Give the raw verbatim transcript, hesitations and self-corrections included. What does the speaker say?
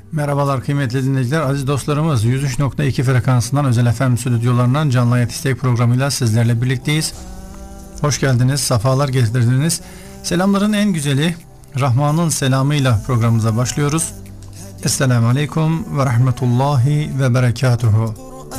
Merhabalar kıymetli dinleyiciler, aziz dostlarımız. yüz üç nokta iki frekansından Özel F M stüdyolarından Canlı Hayat İstek programıyla sizlerle birlikteyiz. Hoş geldiniz, sefalar getirdiniz. Selamların en güzeli Rahman'ın selamıyla programımıza başlıyoruz. Esselamu Aleyküm ve Rahmetullahi ve Berekatuhu.